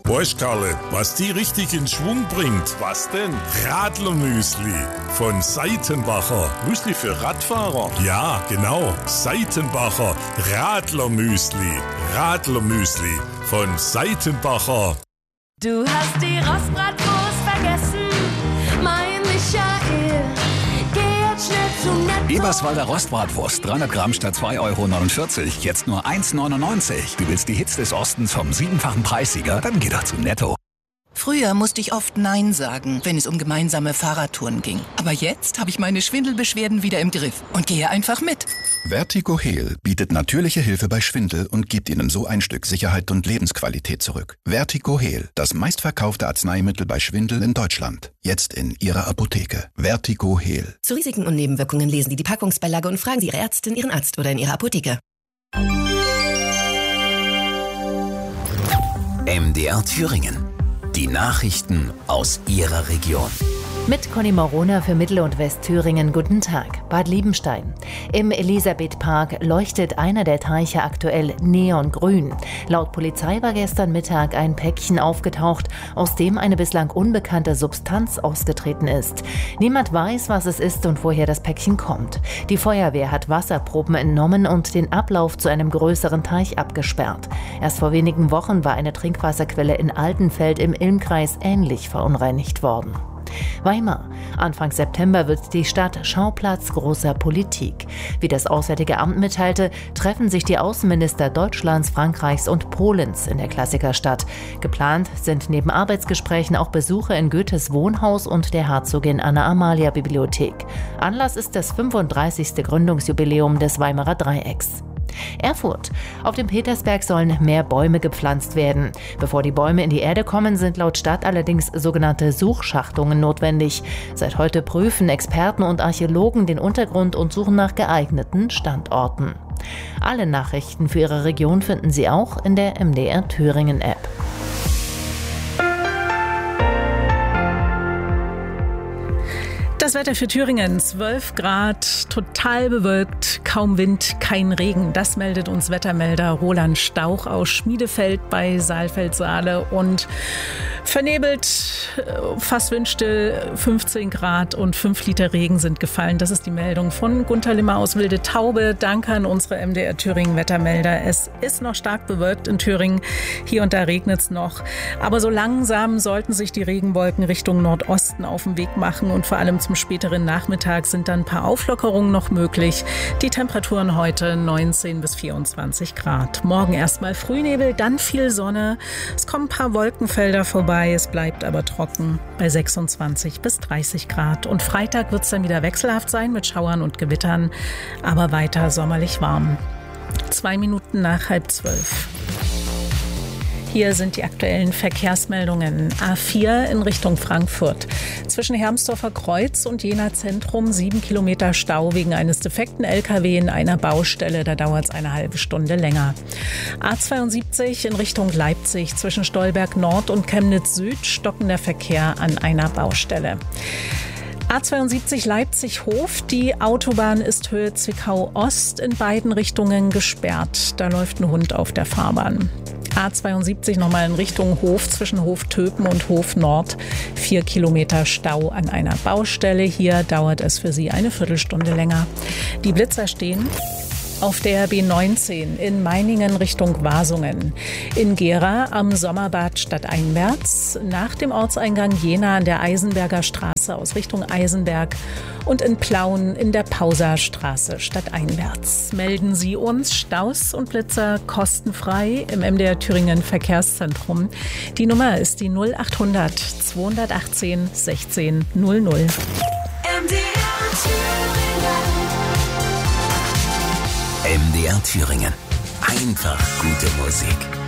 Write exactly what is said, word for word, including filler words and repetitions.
Weißt, Karle, was die richtig in Schwung bringt? Was denn? Radlermüsli von Seitenbacher. Müsli für Radfahrer? Ja, genau. Seitenbacher Radlermüsli. Radlermüsli von Seitenbacher. Du hast die Rostbratwurst vergessen, mein Michael. Geh jetzt schnell zum Netto. Eberswalder Rostbratwurst, dreihundert Gramm statt zwei Euro neunundvierzig, jetzt nur eins neunundneunzig. Du willst die Hits des Ostens vom siebenfachen Preissieger? Dann geh doch zum Netto. Früher musste ich oft Nein sagen, wenn es um gemeinsame Fahrradtouren ging. Aber jetzt habe ich meine Schwindelbeschwerden wieder im Griff und gehe einfach mit. Vertigo Heal bietet natürliche Hilfe bei Schwindel und gibt Ihnen so ein Stück Sicherheit und Lebensqualität zurück. Vertigo Heal, das meistverkaufte Arzneimittel bei Schwindel in Deutschland. Jetzt in Ihrer Apotheke. Vertigo Heal. Zu Risiken und Nebenwirkungen lesen Sie die Packungsbeilage und fragen Sie Ihre Ärztin, Ihren Arzt oder in Ihrer Apotheke. M D R Thüringen. Die Nachrichten aus Ihrer Region. Mit Conny Morona für Mittel- und Westthüringen. Guten Tag. Bad Liebenstein. Im Elisabethpark leuchtet einer der Teiche aktuell neongrün. Laut Polizei war gestern Mittag ein Päckchen aufgetaucht, aus dem eine bislang unbekannte Substanz ausgetreten ist. Niemand weiß, was es ist und woher das Päckchen kommt. Die Feuerwehr hat Wasserproben entnommen und den Ablauf zu einem größeren Teich abgesperrt. Erst vor wenigen Wochen war eine Trinkwasserquelle in Altenfeld im Ilmkreis ähnlich verunreinigt worden. Weimar. Anfang September wird die Stadt Schauplatz großer Politik. Wie das Auswärtige Amt mitteilte, treffen sich die Außenminister Deutschlands, Frankreichs und Polens in der Klassikerstadt. Geplant sind neben Arbeitsgesprächen auch Besuche in Goethes Wohnhaus und der Herzogin Anna-Amalia-Bibliothek. Anlass ist das fünfunddreißigste Gründungsjubiläum des Weimarer Dreiecks. Erfurt. Auf dem Petersberg sollen mehr Bäume gepflanzt werden. Bevor die Bäume in die Erde kommen, sind laut Stadt allerdings sogenannte Suchschachtungen notwendig. Seit heute prüfen Experten und Archäologen den Untergrund und suchen nach geeigneten Standorten. Alle Nachrichten für Ihre Region finden Sie auch in der M D R Thüringen App. Das Wetter für Thüringen, zwölf Grad, total bewölkt, kaum Wind, kein Regen. Das meldet uns Wettermelder Roland Stauch aus Schmiedefeld bei Saalfeld-Saale. Und vernebelt, fast windstill, fünfzehn Grad und fünf Liter Regen sind gefallen. Das ist die Meldung von Gunter Limmer aus Wilde Taube. Danke an unsere M D R Thüringen Wettermelder. Es ist noch stark bewölkt in Thüringen. Hier und da regnet es noch. Aber so langsam sollten sich die Regenwolken Richtung Nordosten auf den Weg machen und vor allem zum späteren Nachmittag sind dann ein paar Auflockerungen noch möglich. Die Temperaturen heute neunzehn bis vierundzwanzig Grad. Morgen erstmal Frühnebel, dann viel Sonne. Es kommen ein paar Wolkenfelder vorbei, es bleibt aber trocken bei sechsundzwanzig bis dreißig Grad. Und Freitag wird es dann wieder wechselhaft sein mit Schauern und Gewittern, aber weiter sommerlich warm. Zwei Minuten nach halb zwölf. Hier sind die aktuellen Verkehrsmeldungen. A vier in Richtung Frankfurt. Zwischen Hermsdorfer Kreuz und Jena Zentrum sieben Kilometer Stau wegen eines defekten L K W in einer Baustelle. Da dauert es eine halbe Stunde länger. A zweiundsiebzig in Richtung Leipzig. Zwischen Stolberg Nord und Chemnitz Süd stockender Verkehr an einer Baustelle. A zweiundsiebzig Leipzig-Hof. Die Autobahn ist Höhe Zwickau Ost in beiden Richtungen gesperrt. Da läuft ein Hund auf der Fahrbahn. A zweiundsiebzig nochmal in Richtung Hof zwischen Hof Töpen und Hof Nord. Vier Kilometer Stau an einer Baustelle. Hier dauert es für Sie eine Viertelstunde länger. Die Blitzer stehen auf der B neunzehn in Meiningen Richtung Wasungen. In Gera am Sommerbad stadteinwärts. Nach dem Ortseingang Jena an der Eisenberger Straße aus Richtung Eisenberg. Und in Plauen in der Pauserstraße stadteinwärts. Melden Sie uns Staus und Blitzer kostenfrei im M D R Thüringen Verkehrszentrum. Die Nummer ist die null achthundert zweihundertachtzehn sechzehn null null. M D R Thüringen. M D R Thüringen. Einfach gute Musik.